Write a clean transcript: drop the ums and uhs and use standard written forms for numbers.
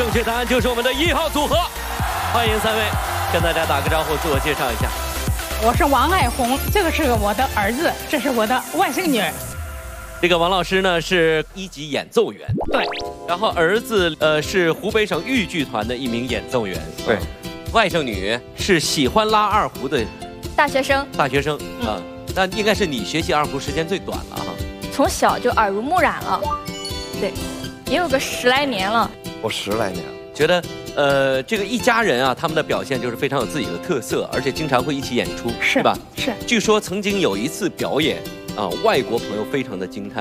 正确答案就是我们的1号组合。欢迎3位，跟大家打个招呼，自我介绍一下。 我是王爱红，这个是我的儿子，这是我的外甥女。 这个王老师呢是1级演奏员， 对。 然后儿子是湖北省豫剧团的一名演奏员， 对。 外甥女是喜欢拉二胡的大学生啊，那应该是你学习二胡时间最短了哈。 从小就耳濡目染了，对，也有个10来年了。 我10来年了。 觉得这个一家人啊，他们的表现就是非常有自己的特色，而且经常会一起演出，是吧？ 是。 据说曾经有一次表演啊，外国朋友非常的惊叹，